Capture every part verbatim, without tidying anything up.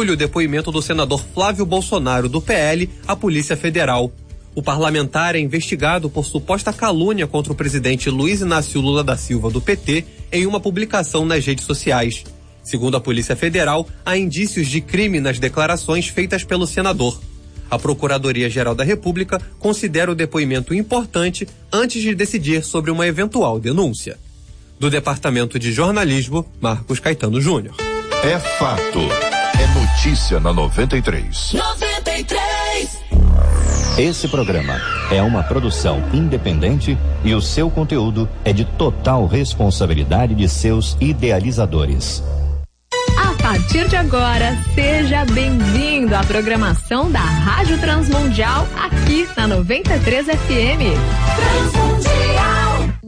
julho o depoimento do senador Flávio Bolsonaro, do P L, à Polícia Federal. O parlamentar é investigado por suposta calúnia contra o presidente Luiz Inácio Lula da Silva, do P T, em uma publicação nas redes sociais. Segundo a Polícia Federal, há indícios de crime nas declarações feitas pelo senador. A Procuradoria-Geral da República considera o depoimento importante antes de decidir sobre uma eventual denúncia. Do Departamento de Jornalismo, Marcos Caetano Júnior. É fato. É notícia na noventa e três. noventa e três. Esse programa é uma produção independente e o seu conteúdo é de total responsabilidade de seus idealizadores. A partir de agora, seja bem-vindo à programação da Rádio Transmundial aqui na noventa e três F M. Transmundial.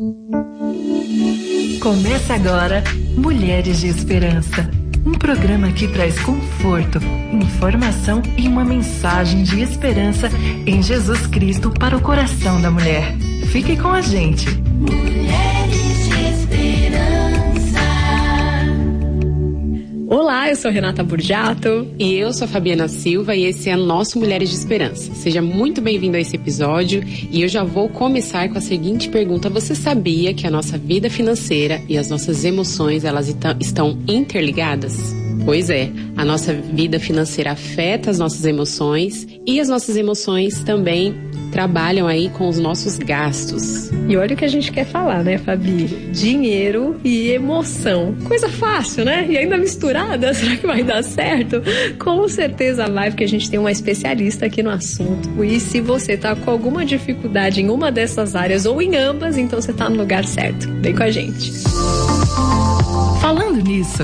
Começa agora Mulheres de Esperança. Um programa que traz conforto, informação e uma mensagem de esperança em Jesus Cristo para o coração da mulher. Fique com a gente. Mulheres de Esperança. Olá, eu sou Renata Burjato. E eu sou a Fabiana Silva e esse é nosso Mulheres de Esperança. Seja muito bem-vindo a esse episódio e eu já vou começar com a seguinte pergunta. Você sabia que a nossa vida financeira e as nossas emoções, elas estão interligadas? Pois é, a nossa vida financeira afeta as nossas emoções e as nossas emoções também trabalham aí com os nossos gastos. E olha o que a gente quer falar, né, Fabi? Dinheiro e emoção. Coisa fácil, né? E ainda misturada, será que vai dar certo? Com certeza vai, porque a gente tem uma especialista aqui no assunto. E se você tá com alguma dificuldade em uma dessas áreas ou em ambas, então você tá no lugar certo. Vem com a gente. Falando nisso...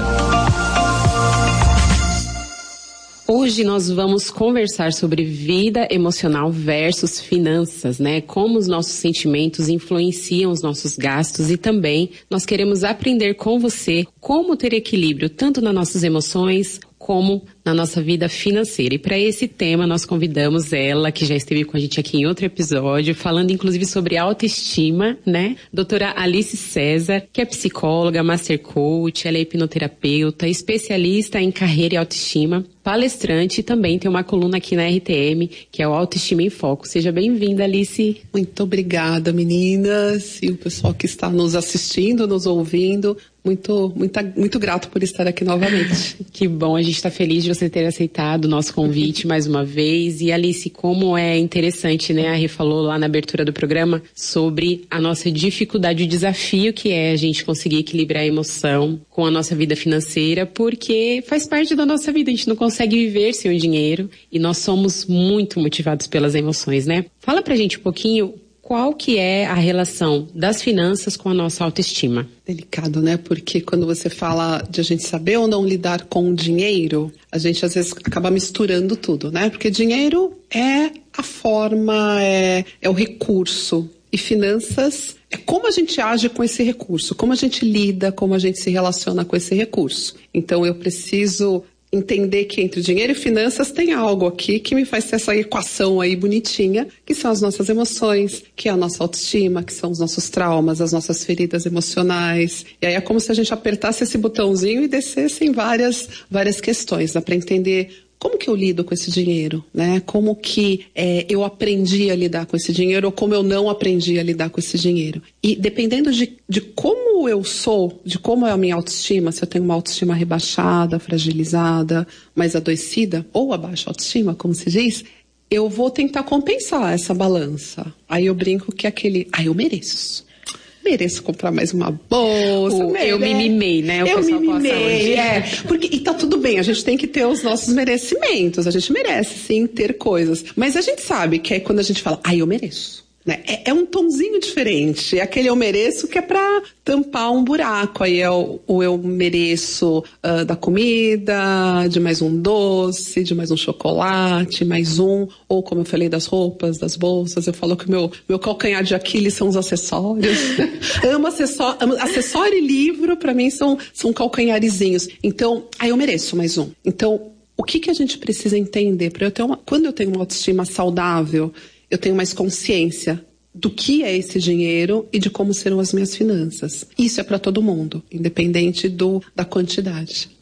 Hoje nós vamos conversar sobre vida emocional versus finanças, né? Como os nossos sentimentos influenciam os nossos gastos e também nós queremos aprender com você como ter equilíbrio tanto nas nossas emoções como na nossa vida financeira. E para esse tema nós convidamos ela, que já esteve com a gente aqui em outro episódio, falando inclusive sobre autoestima, né? Doutora Alice César, que é psicóloga, master coach, ela é hipnoterapeuta, especialista em carreira e autoestima, palestrante e também tem uma coluna aqui na R T M, que é o Autoestima em Foco. Seja bem-vinda, Alice. Muito obrigada, meninas, e o pessoal que está nos assistindo, nos ouvindo. Muito, muito, muito grato por estar aqui novamente. Que bom, a gente está feliz de você ter aceitado o nosso convite mais uma vez. E Alice, como é interessante, né? A Rê falou lá na abertura do programa sobre a nossa dificuldade, o desafio que é a gente conseguir equilibrar a emoção com a nossa vida financeira, porque faz parte da nossa vida, a gente não consegue viver sem o dinheiro e nós somos muito motivados pelas emoções, né? Fala pra gente um pouquinho qual que é a relação das finanças com a nossa autoestima. Delicado, né? Porque quando você fala de a gente saber ou não lidar com o dinheiro, a gente às vezes acaba misturando tudo, né? Porque dinheiro é a forma, é, é o recurso. E finanças é como a gente age com esse recurso, como a gente lida, como a gente se relaciona com esse recurso. Então eu preciso entender que entre dinheiro e finanças tem algo aqui que me faz ter essa equação aí bonitinha, que são as nossas emoções, que é a nossa autoestima, que são os nossos traumas, as nossas feridas emocionais. E aí é como se a gente apertasse esse botãozinho e descesse em várias, várias questões, dá para entender como que eu lido com esse dinheiro, né? Como que é, eu aprendi a lidar com esse dinheiro ou como eu não aprendi a lidar com esse dinheiro. E dependendo de, de como eu sou, de como é a minha autoestima, se eu tenho uma autoestima rebaixada, fragilizada, mais adoecida, ou a baixa autoestima, como se diz, eu vou tentar compensar essa balança. Aí eu brinco que é aquele, ah, eu mereço. Mereço comprar mais uma bolsa. O, eu me mimei, né? O eu me mimei, é. Porque, e tá tudo bem, a gente tem que ter os nossos merecimentos. A gente merece, sim, ter coisas. Mas a gente sabe que é quando a gente fala, ah, eu mereço. Né? É, é um tonzinho diferente. É aquele eu mereço que é pra tampar um buraco. Aí é o, o eu mereço uh, da comida, de mais um doce, de mais um chocolate, mais um. Ou como eu falei, das roupas, das bolsas. Eu falo que o meu, meu calcanhar de Aquiles são os acessórios. Amo acessório, amo, acessório e livro, pra mim, são, são calcanharizinhos. Então, aí eu mereço mais um. Então, o que, que a gente precisa entender? Pra eu ter uma, quando eu tenho uma autoestima saudável, eu tenho mais consciência do que é esse dinheiro e de como serão as minhas finanças. Isso é para todo mundo, independente do, da quantidade.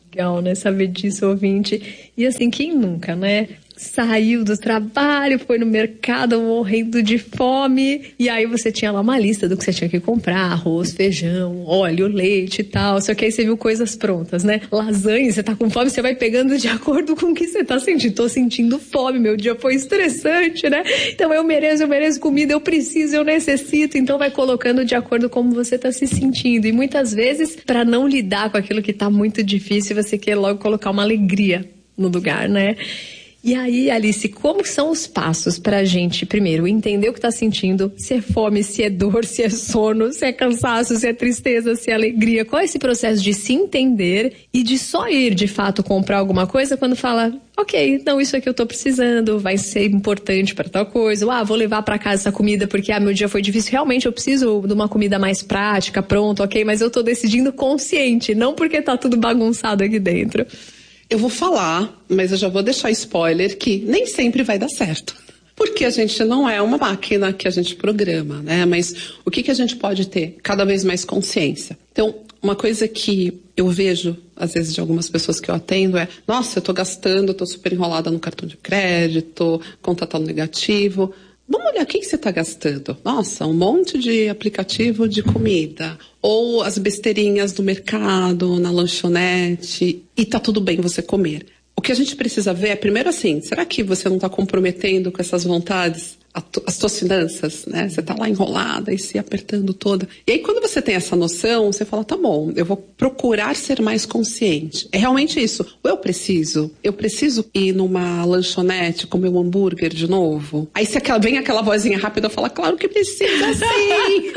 Legal, né? Saber disso, ouvinte. E assim, quem nunca, né? Saiu do trabalho, foi no mercado morrendo de fome, e aí você tinha lá uma lista do que você tinha que comprar, arroz, feijão, óleo, leite e tal, só que aí você viu coisas prontas, né? Lasanha, você tá com fome, você vai pegando de acordo com o que você tá sentindo. Tô sentindo fome, meu dia foi estressante, né? Então eu mereço, eu mereço comida, eu preciso, eu necessito, então vai colocando de acordo com como você tá se sentindo. E muitas vezes, para não lidar com aquilo que tá muito difícil, você quer logo colocar uma alegria no lugar, né? E aí, Alice, como são os passos pra gente, primeiro, entender o que tá sentindo, se é fome, se é dor, se é sono, se é cansaço, se é tristeza, se é alegria? Qual é esse processo de se entender e de só ir, de fato, comprar alguma coisa quando fala, ok, não, isso aqui eu tô precisando, vai ser importante pra tal coisa, ou, ah, vou levar pra casa essa comida porque, ah, meu dia foi difícil, realmente eu preciso de uma comida mais prática, pronto, ok, mas eu tô decidindo consciente, não porque tá tudo bagunçado aqui dentro. Eu vou falar, mas eu já vou deixar spoiler que nem sempre vai dar certo. Porque a gente não é uma máquina que a gente programa, né? Mas o que, que a gente pode ter? Cada vez mais consciência. Então, uma coisa que eu vejo, às vezes, de algumas pessoas que eu atendo é, nossa, eu tô gastando, eu tô super enrolada no cartão de crédito, conta tá no negativo. Vamos olhar o que, que você está gastando. Nossa, um monte de aplicativo de comida. Ou as besteirinhas do mercado, na lanchonete. E tá tudo bem você comer. O que a gente precisa ver é, primeiro assim, será que você não está comprometendo com essas vontades as tuas finanças, né? Você tá lá enrolada e se apertando toda. E aí, quando você tem essa noção, você fala, tá bom, eu vou procurar ser mais consciente. É realmente isso. Ou eu preciso, eu preciso ir numa lanchonete comer um hambúrguer de novo? Aí se aquela, vem aquela vozinha rápida, fala, claro que precisa sim.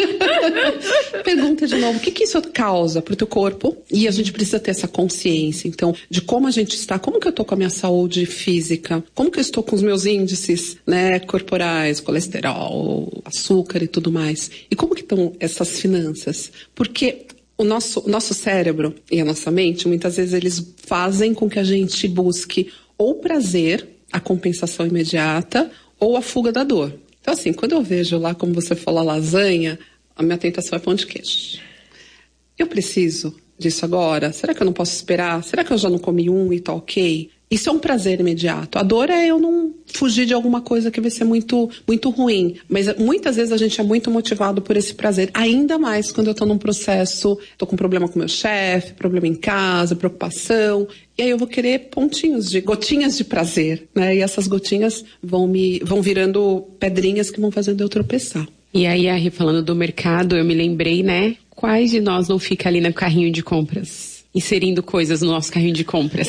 Pergunta de novo, o que que isso causa pro teu corpo? E a gente precisa ter essa consciência, então, de como a gente está, como que eu tô com a minha saúde física, como que eu estou com os meus índices, né, corporais, colesterol, açúcar e tudo mais. E como que estão essas finanças? Porque o nosso, o nosso cérebro e a nossa mente, muitas vezes eles fazem com que a gente busque ou prazer, a compensação imediata, ou a fuga da dor. Então assim, quando eu vejo lá, como você falou, lasanha, a minha tentação é pão de queijo. Eu preciso disso agora? Será que eu não posso esperar? Será que eu já não comi um e tá ok? Isso é um prazer imediato. A dor é eu não fugir de alguma coisa que vai ser muito, muito ruim. Mas muitas vezes a gente é muito motivado por esse prazer. Ainda mais quando eu tô num processo, tô com problema com meu chefe, problema em casa, preocupação. E aí eu vou querer pontinhos de, gotinhas de prazer, né? E essas gotinhas vão me, vão virando pedrinhas que vão fazendo eu tropeçar. E aí, Ari, falando do mercado, eu me lembrei, né? Quais de nós não fica ali no carrinho de compras? Inserindo coisas no nosso carrinho de compras.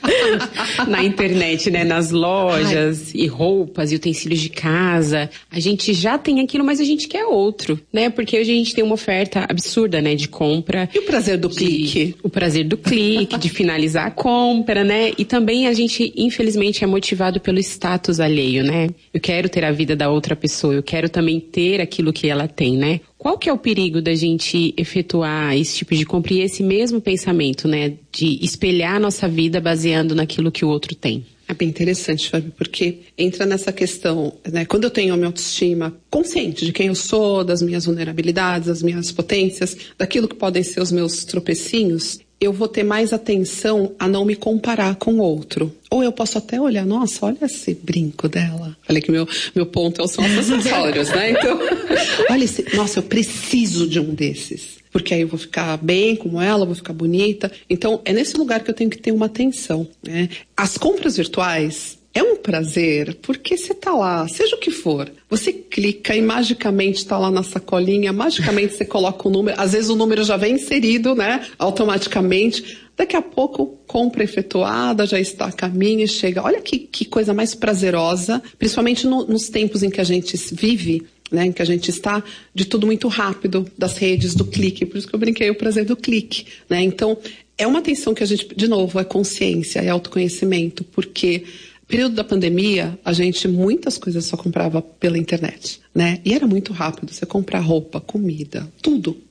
Na internet, né? Nas lojas, ai, e roupas, e utensílios de casa. A gente já tem aquilo, mas a gente quer outro, né? Porque hoje a gente tem uma oferta absurda, né? De compra. E o prazer do de, clique? O prazer do clique, de finalizar a compra, né? E também a gente, infelizmente, é motivado pelo status alheio, né? Eu quero ter a vida da outra pessoa, eu quero também ter aquilo que ela tem, né? Qual que é o perigo da gente efetuar esse tipo de compra e esse mesmo pensamento, né? De espelhar a nossa vida baseando naquilo que o outro tem? É bem interessante, Fábio, porque entra nessa questão, né? Quando eu tenho a minha autoestima consciente de quem eu sou, das minhas vulnerabilidades, das minhas potências, daquilo que podem ser os meus tropecinhos, eu vou ter mais atenção a não me comparar com o outro. Ou eu posso até olhar, nossa, olha esse brinco dela. Falei que meu, meu ponto são os acessórios, né? Então, olha esse, nossa, eu preciso de um desses. Porque aí eu vou ficar bem como ela, vou ficar bonita. Então, é nesse lugar que eu tenho que ter uma atenção, né? As compras virtuais é um prazer, porque você tá lá, seja o que for, você clica e magicamente tá lá na sacolinha, magicamente você coloca o número, às vezes o número já vem inserido, né, automaticamente. Daqui a pouco, compra efetuada, já está a caminho e chega. Olha que, que coisa mais prazerosa, principalmente no, nos tempos em que a gente vive, né, em que a gente está de tudo muito rápido, das redes, do clique. Por isso que eu brinquei o prazer do clique, né? Então, é uma atenção que a gente, de novo, é consciência, é autoconhecimento, porque no período da pandemia, a gente, muitas coisas só comprava pela internet, né? E era muito rápido, você comprar roupa, comida, tudo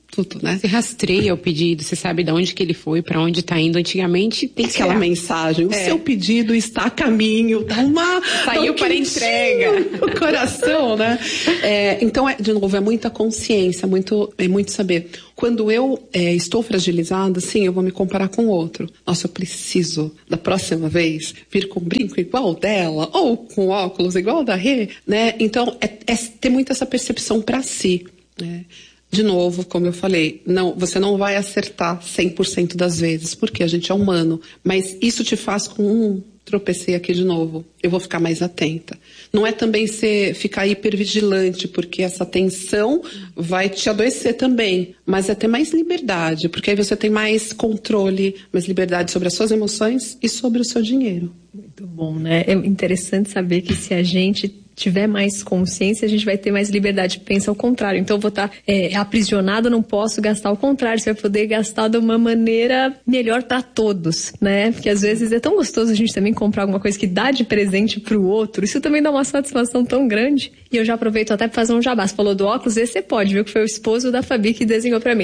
tudo, né? Você rastreia o pedido, você sabe de onde que ele foi, para onde está indo. Antigamente tem aquela que mensagem, o é. seu pedido está a caminho, dá uma saiu dá um para entrega no coração, né? É, então, é, de novo, é muita consciência, muito, é muito saber. Quando eu é, estou fragilizada, sim, eu vou me comparar com o outro. Nossa, eu preciso, da próxima vez, vir com um brinco igual dela, ou com óculos igual da Rê, né? Então, é, é ter muito essa percepção para si, né? De novo, como eu falei, não, você não vai acertar cem por cento das vezes, porque a gente é humano. Mas isso te faz com um, tropecei aqui de novo, eu vou ficar mais atenta. Não é também ser, ficar hipervigilante, porque essa tensão vai te adoecer também. Mas é ter mais liberdade, porque aí você tem mais controle, mais liberdade sobre as suas emoções e sobre o seu dinheiro. Muito bom, né? É interessante saber que se a gente tiver mais consciência, a gente vai ter mais liberdade. Pensa ao contrário. Então, eu vou estar é, aprisionado, não posso gastar ao contrário. Você vai poder gastar de uma maneira melhor para todos, né? Porque às vezes é tão gostoso a gente também comprar alguma coisa que dá de presente pro outro. Isso também dá uma satisfação tão grande. E eu já aproveito até para fazer um jabá. Você falou do óculos, esse você pode, viu? Que foi o esposo da Fabi que desenhou para mim.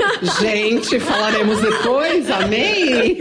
Gente, falaremos depois, amém?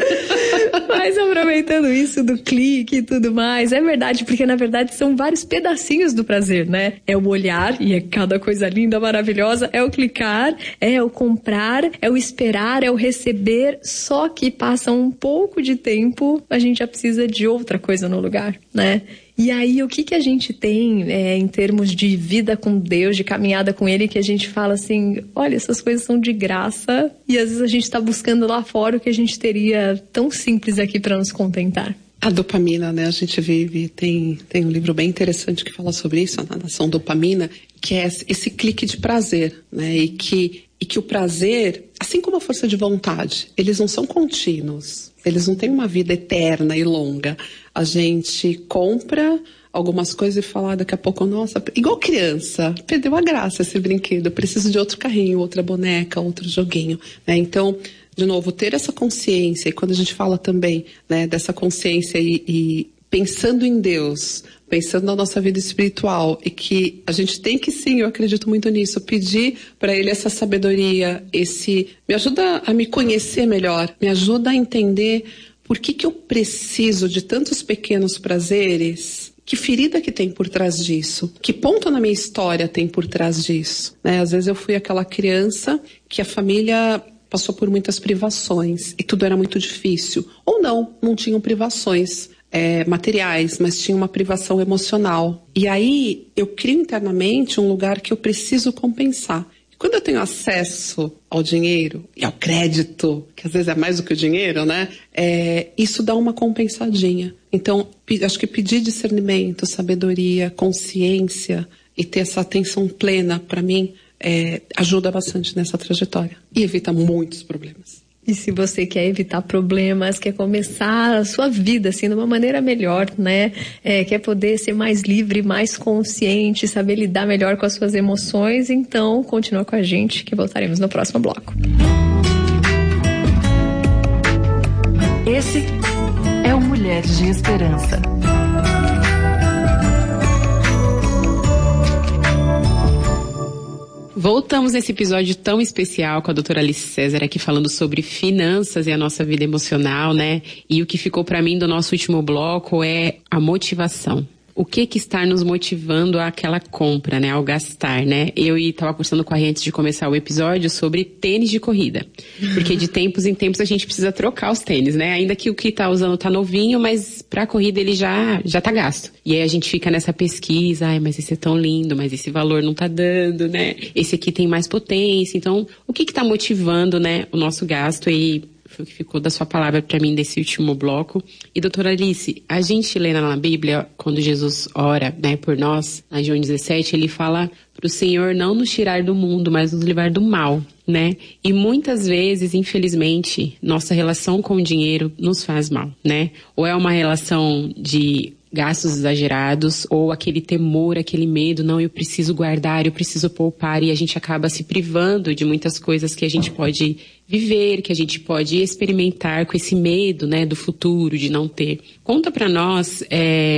Mas aproveitando isso do clique e tudo mais, é verdade, porque na verdade são vários pedacinhos do prazer, né? É o olhar, e é cada coisa linda, maravilhosa, é o clicar, é o comprar, é o esperar, é o receber, só que passa um pouco de tempo, a gente já precisa de outra coisa no lugar, né? E aí, o que que a gente tem é, em termos de vida com Deus, de caminhada com Ele, que a gente fala assim, olha, essas coisas são de graça, e às vezes a gente está buscando lá fora o que a gente teria tão simples aqui para nos contentar. A dopamina, né? A gente vive, tem, tem um livro bem interessante que fala sobre isso, a nação dopamina, que é esse clique de prazer, né? E que, e que o prazer, assim como a força de vontade, eles não são contínuos. Eles não têm uma vida eterna e longa. A gente compra algumas coisas e fala daqui a pouco, nossa, igual criança, perdeu a graça esse brinquedo, eu preciso de outro carrinho, outra boneca, outro joguinho, né? Então, de novo, ter essa consciência, e quando a gente fala também, né, dessa consciência e, e pensando em Deus, pensando na nossa vida espiritual, e que a gente tem que sim, eu acredito muito nisso, pedir para Ele essa sabedoria, esse, me ajuda a me conhecer melhor, me ajuda a entender por que que eu preciso de tantos pequenos prazeres. Que ferida que tem por trás disso? Que ponto na minha história tem por trás disso? Né? Às vezes eu fui aquela criança que a família passou por muitas privações e tudo era muito difícil. Ou não, não tinham privações é, materiais, mas tinha uma privação emocional. E aí eu crio internamente um lugar que eu preciso compensar. E quando eu tenho acesso ao dinheiro e ao crédito, que às vezes é mais do que o dinheiro, né? É, isso dá uma compensadinha. Então, acho que pedir discernimento, sabedoria, consciência e ter essa atenção plena, para mim, É, ajuda bastante nessa trajetória e evita muitos problemas. E se você quer evitar problemas, quer começar a sua vida assim de uma maneira melhor, né? É, quer poder ser mais livre, mais consciente, saber lidar melhor com as suas emoções, então continua com a gente que voltaremos no próximo bloco. Esse é o Mulheres de Esperança. Voltamos nesse episódio tão especial com a doutora Alice César aqui falando sobre finanças e a nossa vida emocional, né? E o que ficou para mim do nosso último bloco é a motivação. O que que está nos motivando àquela compra, né? Ao gastar, né? Eu estava conversando com a Rê antes de começar o episódio sobre tênis de corrida. Porque de tempos em tempos a gente precisa trocar os tênis, né? Ainda que o que tá usando tá novinho, mas pra corrida ele já, já tá gasto. E aí a gente fica nessa pesquisa, ai, mas esse é tão lindo, mas esse valor não tá dando, né? Esse aqui tem mais potência. Então, o que que tá motivando, né, o nosso gasto aí? Foi o que ficou da sua palavra para mim desse último bloco. E, doutora Alice, a gente lê na Bíblia, quando Jesus ora, né, por nós, na João dezessete, ele fala para o Senhor não nos tirar do mundo, mas nos livrar do mal, né? E muitas vezes, infelizmente, nossa relação com o dinheiro nos faz mal, né? Ou é uma relação de gastos exagerados, ou aquele temor, aquele medo, não, eu preciso guardar, eu preciso poupar, e a gente acaba se privando de muitas coisas que a gente pode viver, que a gente pode experimentar com esse medo, né, do futuro, de não ter. Conta pra nós, é,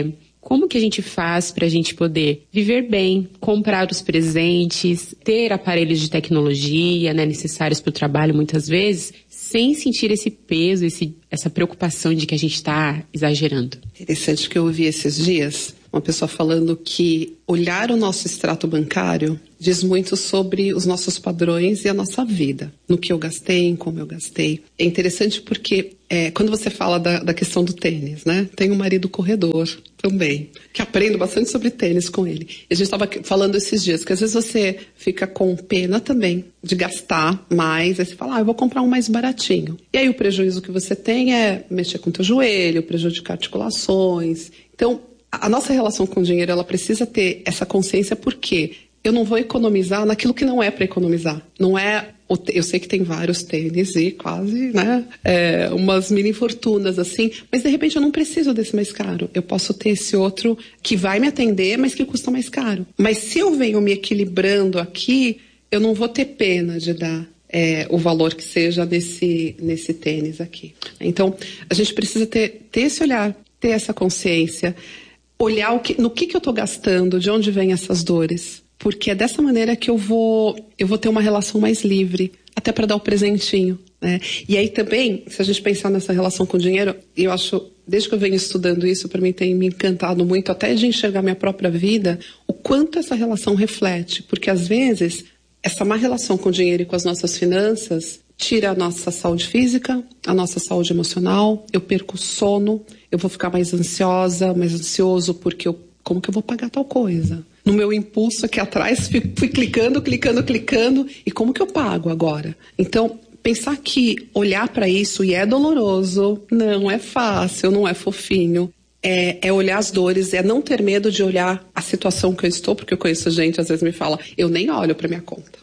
Como que a gente faz para a gente poder viver bem, comprar os presentes, ter aparelhos de tecnologia, né, necessários para o trabalho muitas vezes, sem sentir esse peso, esse, essa preocupação de que a gente está exagerando? Interessante que eu ouvi esses dias uma pessoa falando que olhar o nosso extrato bancário diz muito sobre os nossos padrões e a nossa vida, no que eu gastei, em como eu gastei. É interessante porque é, quando você fala da, da questão do tênis, né? Tenho um marido corredor também, que aprendo bastante sobre tênis com ele. E a gente estava falando esses dias que às vezes você fica com pena também de gastar mais, aí você fala, ah, eu vou comprar um mais baratinho. E aí o prejuízo que você tem é mexer com o teu joelho, prejudicar articulações. Então, a nossa relação com o dinheiro, ela precisa ter essa consciência porque eu não vou economizar naquilo que não é para economizar. Não é, eu sei que tem vários tênis e quase, né, é, umas mini fortunas assim, mas de repente eu não preciso desse mais caro. Eu posso ter esse outro que vai me atender, mas que custa mais caro. Mas se eu venho me equilibrando aqui, eu não vou ter pena de dar É, o valor que seja nesse, nesse tênis aqui. Então, a gente precisa ter, ter esse olhar, ter essa consciência, olhar o que, no que, que eu estou gastando, de onde vêm essas dores. Porque é dessa maneira que eu vou, eu vou ter uma relação mais livre, até para dar o presentinho, né? E aí também, se a gente pensar nessa relação com o dinheiro, eu acho, desde que eu venho estudando isso, para mim tem me encantado muito, até de enxergar minha própria vida, o quanto essa relação reflete. Porque às vezes, essa má relação com o dinheiro e com as nossas finanças tira a nossa saúde física, a nossa saúde emocional, eu perco o sono, eu vou ficar mais ansiosa, mais ansioso, porque eu, como que eu vou pagar tal coisa? No meu impulso aqui atrás, fui, fui clicando, clicando, clicando, e como que eu pago agora? Então, pensar que olhar para isso, e é doloroso, não é fácil, não é fofinho, É, é olhar as dores, é não ter medo de olhar a situação que eu estou, porque eu conheço gente, às vezes me fala, eu nem olho para minha conta.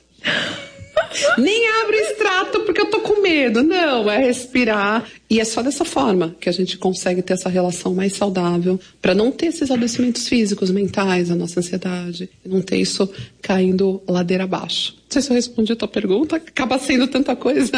Nem abro o extrato porque eu tô com medo. Não, é respirar. E é só dessa forma que a gente consegue ter essa relação mais saudável, para não ter esses adoecimentos físicos, mentais, a nossa ansiedade, não ter isso caindo ladeira abaixo. Não sei se eu respondi a tua pergunta, acaba sendo tanta coisa.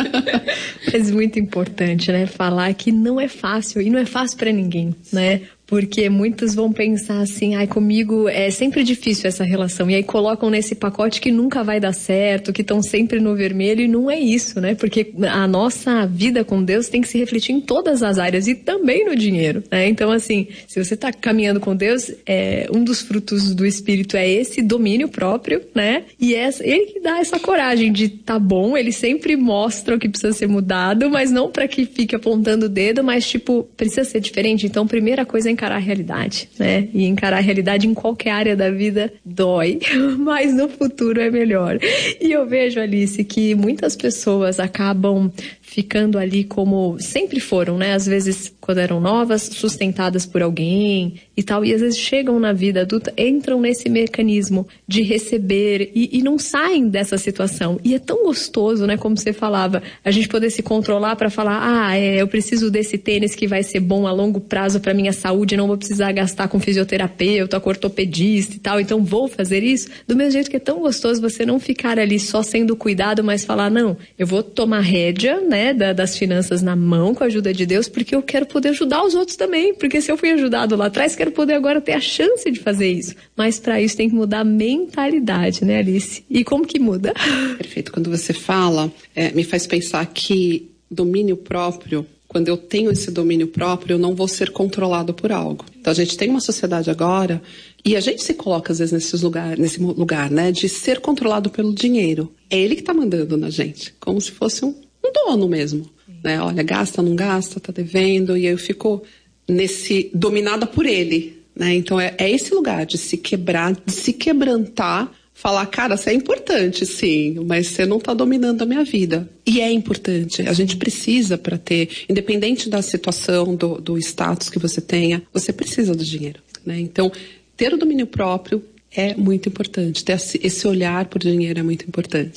Mas muito importante, né? Falar que não é fácil, e não é fácil para ninguém, né? Porque muitos vão pensar assim, ai, comigo é sempre difícil essa relação. E aí colocam nesse pacote que nunca vai dar certo, que estão sempre no vermelho, e não é isso, né? Porque a nossa vida com Deus tem que se refletir em todas as áreas, e também no dinheiro, né? Então, assim, se você está caminhando com Deus, é, um dos frutos do Espírito é esse domínio próprio, né? E é ele que dá essa coragem de, tá bom, ele sempre mostra o que precisa ser mudado, mas não para que fique apontando o dedo, mas, tipo, precisa ser diferente. Então, primeira coisa é encarar a realidade, né? E encarar a realidade em qualquer área da vida dói, mas no futuro é melhor. E eu vejo, Alice, que muitas pessoas acabam ficando ali como sempre foram, né? Às vezes, quando eram novas, sustentadas por alguém e tal, e às vezes chegam na vida adulta, entram nesse mecanismo de receber e, e não saem dessa situação. E é tão gostoso, né? Como você falava, a gente poder se controlar para falar, ah, é, eu preciso desse tênis que vai ser bom a longo prazo para minha saúde, não vou precisar gastar com fisioterapeuta, com ortopedista e tal, então vou fazer isso. Do mesmo jeito que é tão gostoso você não ficar ali só sendo cuidado, mas falar, não, eu vou tomar rédea, né? Da, das finanças na mão com a ajuda de Deus, porque eu quero poder ajudar os outros também, porque se eu fui ajudado lá atrás, quero poder agora ter a chance de fazer isso. Mas para isso tem que mudar a mentalidade, né, Alice? E como que muda? Perfeito. Quando você fala, é, me faz pensar que domínio próprio, quando eu tenho esse domínio próprio, eu não vou ser controlado por algo. Então a gente tem uma sociedade agora, e a gente se coloca às vezes nesse lugar, nesse lugar, né, de ser controlado pelo dinheiro. É ele que está mandando na gente, como se fosse um um dono mesmo, né? Olha, gasta, não gasta, tá devendo, e eu fico nesse, dominada por ele, né? Então é, é esse lugar de se quebrar, de se quebrantar, falar, cara, você é importante, sim, mas você não tá dominando a minha vida. E é importante, a gente precisa para ter, independente da situação, do, do status que você tenha, você precisa do dinheiro, né? Então, ter o domínio próprio é muito importante, ter esse olhar por dinheiro é muito importante.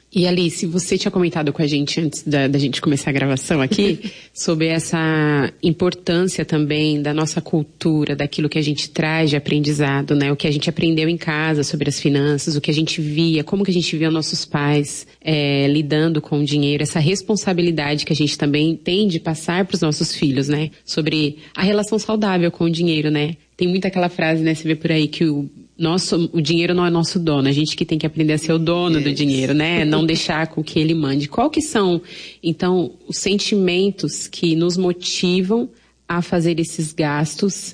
E Alice, você tinha comentado com a gente antes da, da gente começar a gravação aqui sobre essa importância também da nossa cultura, daquilo que a gente traz de aprendizado, né? O que a gente aprendeu em casa sobre as finanças, o que a gente via, como que a gente via nossos pais é, lidando com o dinheiro, essa responsabilidade que a gente também tem de passar para os nossos filhos, né? Sobre a relação saudável com o dinheiro, né? Tem muito aquela frase, né? Você vê por aí que o Nosso, o dinheiro não é nosso dono, a gente que tem que aprender a ser o dono do dinheiro, né? Não deixar com que ele mande. Qual que são, então, os sentimentos que nos motivam a fazer esses gastos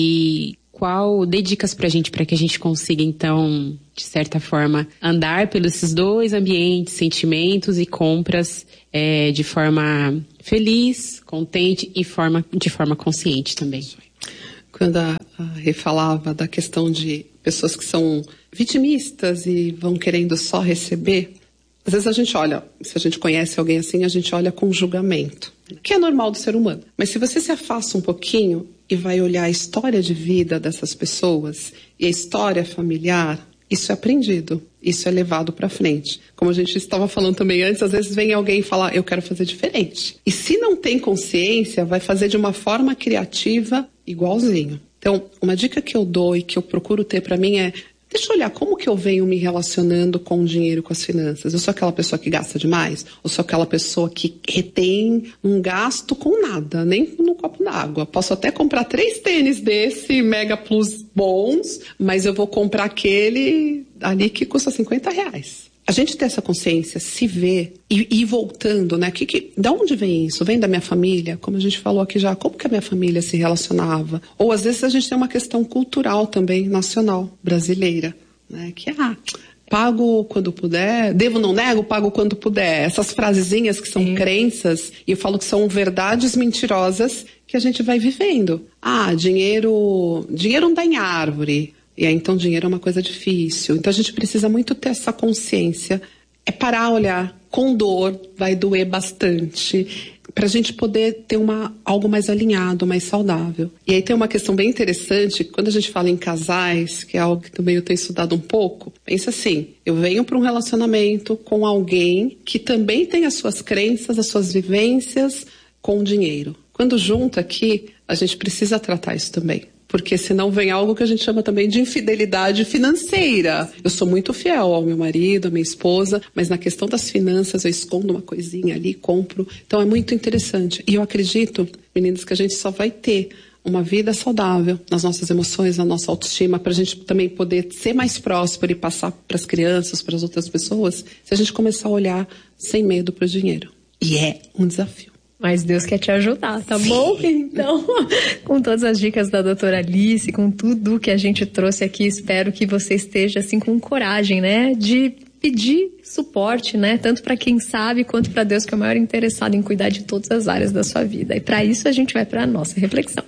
e qual, dê dicas pra gente, para que a gente consiga, então, de certa forma, andar pelos esses dois ambientes, sentimentos e compras é, de forma feliz, contente e forma, de forma consciente também. Quando a, a Rê falava da questão de pessoas que são vitimistas e vão querendo só receber, às vezes a gente olha, se a gente conhece alguém assim, a gente olha com julgamento, que é normal do ser humano. Mas se você se afasta um pouquinho e vai olhar a história de vida dessas pessoas e a história familiar, isso é aprendido, isso é levado para frente. Como a gente estava falando também antes, às vezes vem alguém falar, eu quero fazer diferente. E se não tem consciência, vai fazer de uma forma criativa igualzinho. Então, uma dica que eu dou e que eu procuro ter para mim é, deixa eu olhar como que eu venho me relacionando com o dinheiro, com as finanças. Eu sou aquela pessoa que gasta demais? Ou sou aquela pessoa que retém um gasto com nada, nem num copo d'água? Posso até comprar três tênis desse Mega Plus bons, mas eu vou comprar aquele ali que custa cinquenta reais. A gente ter essa consciência, se ver e ir voltando, né? Que, que, da onde vem isso? Vem da minha família? Como a gente falou aqui já, como que a minha família se relacionava? Ou às vezes a gente tem uma questão cultural também, nacional, brasileira, né? Que, ah, pago quando puder, devo, não nego, pago quando puder. Essas frasezinhas que são Sim. crenças, e eu falo que são verdades mentirosas que a gente vai vivendo. Ah, dinheiro, dinheiro não dá em árvore. E aí, então, dinheiro é uma coisa difícil. Então, a gente precisa muito ter essa consciência. É parar a olhar com dor, vai doer bastante, para a gente poder ter uma, algo mais alinhado, mais saudável. E aí tem uma questão bem interessante, quando a gente fala em casais, que é algo que também eu tenho estudado um pouco, pensa assim, eu venho para um relacionamento com alguém que também tem as suas crenças, as suas vivências com o dinheiro. Quando junta aqui, a gente precisa tratar isso também. Porque senão vem algo que a gente chama também de infidelidade financeira. Eu sou muito fiel ao meu marido, à minha esposa, mas na questão das finanças eu escondo uma coisinha ali, compro. Então é muito interessante. E eu acredito, meninas, que a gente só vai ter uma vida saudável nas nossas emoções, na nossa autoestima, para a gente também poder ser mais próspero e passar para as crianças, para as outras pessoas, se a gente começar a olhar sem medo para o dinheiro. E é um desafio. Mas Deus quer te ajudar, tá bom? Então, com todas as dicas da doutora Alice, com tudo que a gente trouxe aqui, espero que você esteja assim com coragem, né? De pedir suporte, né? Tanto para quem sabe, quanto para Deus, que é o maior interessado em cuidar de todas as áreas da sua vida. E para isso a gente vai para a nossa reflexão.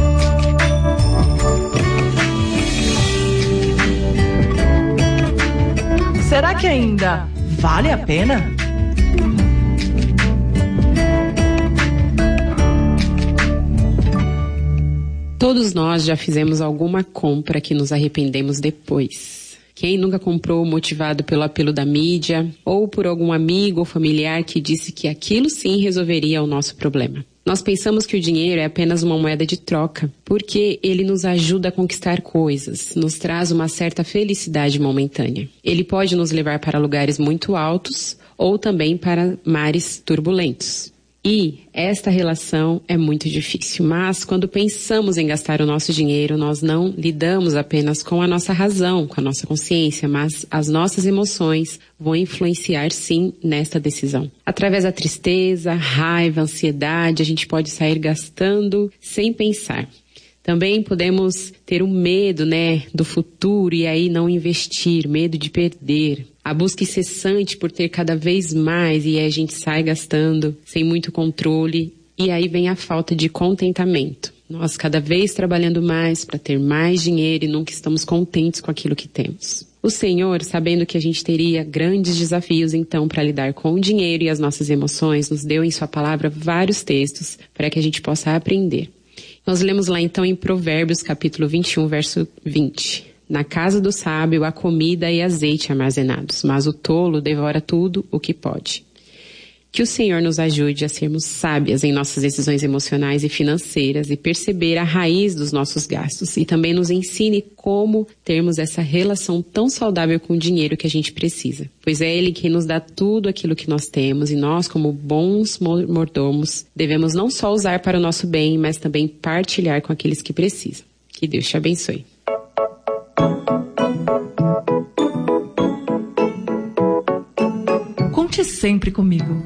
Será que ainda vale a pena? Todos nós já fizemos alguma compra que nos arrependemos depois. Quem nunca comprou motivado pelo apelo da mídia ou por algum amigo ou familiar que disse que aquilo sim resolveria o nosso problema? Nós pensamos que o dinheiro é apenas uma moeda de troca, porque ele nos ajuda a conquistar coisas, nos traz uma certa felicidade momentânea. Ele pode nos levar para lugares muito altos ou também para mares turbulentos. E esta relação é muito difícil, mas quando pensamos em gastar o nosso dinheiro, nós não lidamos apenas com a nossa razão, com a nossa consciência, mas as nossas emoções vão influenciar sim nesta decisão. Através da tristeza, raiva, ansiedade, a gente pode sair gastando sem pensar. Também podemos ter o medo, né, do futuro e aí não investir, medo de perder. A busca incessante por ter cada vez mais e aí a gente sai gastando sem muito controle e aí vem a falta de contentamento. Nós cada vez trabalhando mais para ter mais dinheiro e nunca estamos contentes com aquilo que temos. O Senhor, sabendo que a gente teria grandes desafios então para lidar com o dinheiro e as nossas emoções, nos deu em sua palavra vários textos para que a gente possa aprender. Nós lemos lá então em Provérbios capítulo vinte e um, verso vinte. Na casa do sábio há comida e azeite armazenados, mas o tolo devora tudo o que pode. Que o Senhor nos ajude a sermos sábias em nossas decisões emocionais e financeiras e perceber a raiz dos nossos gastos e também nos ensine como termos essa relação tão saudável com o dinheiro que a gente precisa. Pois é Ele quem nos dá tudo aquilo que nós temos e nós, como bons mordomos, devemos não só usar para o nosso bem, mas também partilhar com aqueles que precisam. Que Deus te abençoe. Conte sempre comigo.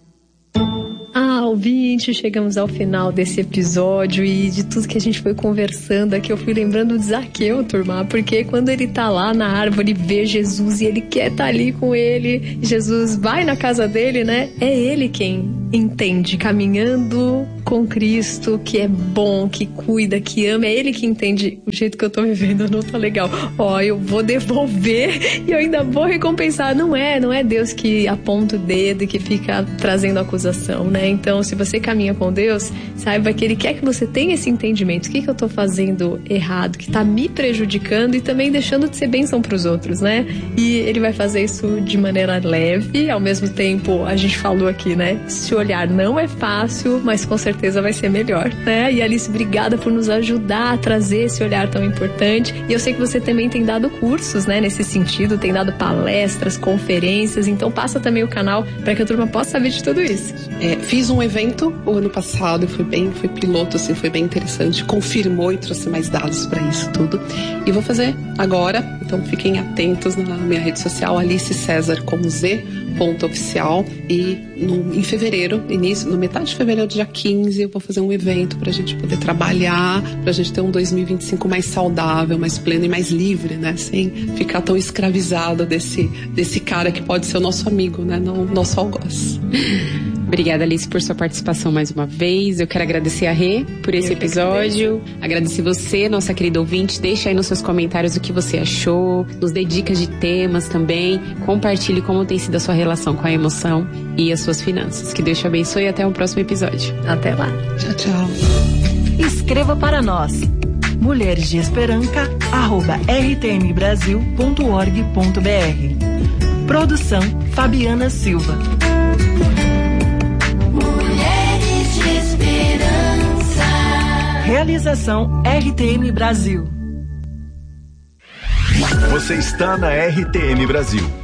Ah, ouvinte, chegamos ao final desse episódio e de tudo que a gente foi conversando aqui, eu fui lembrando de Zaqueu, turma, porque quando ele tá lá na árvore, vê Jesus e ele quer estar ali com ele, Jesus vai na casa dele, né? É ele quem entende, caminhando com Cristo, que é bom, que cuida, que ama, é ele que entende o jeito que eu tô vivendo, não tá legal. Ó, eu vou devolver e eu ainda vou recompensar. Não é, não é Deus que aponta o dedo e que fica trazendo acusação, né? Então, se você caminha com Deus, saiba que Ele quer que você tenha esse entendimento. O que, que eu tô fazendo errado, que tá me prejudicando e também deixando de ser bênção pros outros, né? E Ele vai fazer isso de maneira leve, ao mesmo tempo, a gente falou aqui, né? Se olhar não é fácil, mas com certeza vai ser melhor, né? E Alice, obrigada por nos ajudar a trazer esse olhar tão importante. E eu sei que você também tem dado cursos, né? Nesse sentido, tem dado palestras, conferências, então passa também o canal para que a turma possa saber de tudo isso. É, fiz um evento o ano passado, foi bem, foi piloto, assim, foi bem interessante, confirmou e trouxe mais dados para isso tudo. E vou fazer agora, então fiquem atentos na minha rede social, Alice César com Z, ponto oficial, e no, em fevereiro, início, no metade de fevereiro, dia quinze, eu vou fazer um evento pra gente poder trabalhar, pra gente ter um dois mil e vinte e cinco mais saudável, mais pleno e mais livre, né, sem ficar tão escravizado desse, desse cara que pode ser o nosso amigo, né, não o nosso algoz. Obrigada, Alice, por sua participação mais uma vez. Eu quero agradecer a Rê por esse episódio. Agradecer você, nossa querida ouvinte. Deixa aí nos seus comentários o que você achou. Nos dê dicas de temas também. Compartilhe como tem sido a sua relação com a emoção e as suas finanças. Que Deus te abençoe e até o próximo episódio. Até lá. Tchau, tchau. Escreva para nós. mulheres de esperança arroba r t m brasil ponto org ponto b r. Produção Fabiana Silva. Realização R T M Brasil. Você está na R T M Brasil.